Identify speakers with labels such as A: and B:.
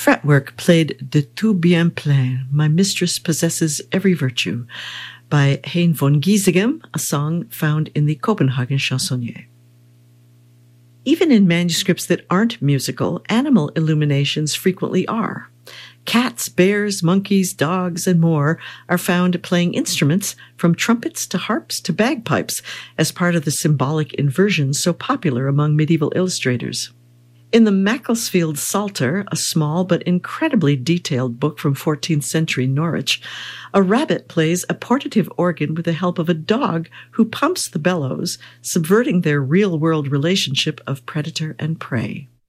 A: Fretwork played De tout bien plein, My Mistress Possesses Every Virtue, by Hein von Giesegem, a song found in the Copenhagen Chansonnier. Even in manuscripts that aren't musical, animal illuminations frequently are. Cats, bears, monkeys, dogs, and more are found playing instruments from trumpets to harps to bagpipes as part of the symbolic inversions so popular among medieval illustrators. In the Macclesfield Psalter, a small but incredibly detailed book from 14th century Norwich, a rabbit plays a portative organ with the help of a dog who pumps the bellows, subverting their real-world relationship of predator and prey.